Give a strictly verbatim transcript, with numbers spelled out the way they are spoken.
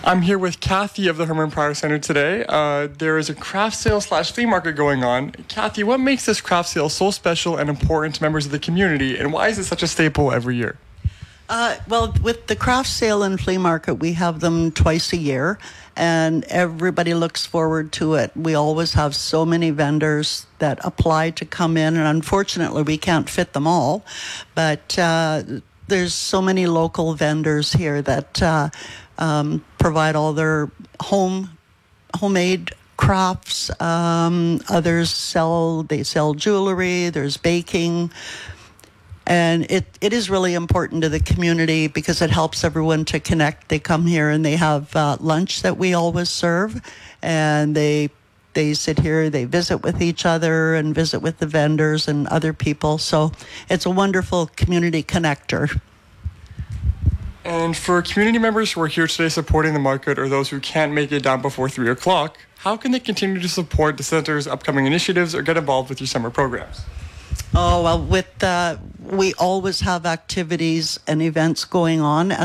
I'm here with Kathy of the Herman Pryor Center today. Uh, there is a craft sale slash flea market going on. Kathy, what makes this craft sale so special and important to members of the community, and why is it such a staple every year? Uh, well, with the craft sale and flea market, we have them twice a year, and everybody looks forward to it. We always have so many vendors that apply to come in, and unfortunately, we can't fit them all. But uh, there's so many local vendors here that uh, um, provide all their home homemade crafts. Um, others sell they sell jewelry. There's baking. And it, it is really important to the community because it helps everyone to connect. They come here and they have uh, lunch that we always serve, and they they sit here, they visit with each other and visit with the vendors and other people. So it's a wonderful community connector. And for community members who are here today supporting the market, or those who can't make it down before three o'clock, how can they continue to support the center's upcoming initiatives or get involved with your summer programs? Oh, well, with uh, we always have activities and events going on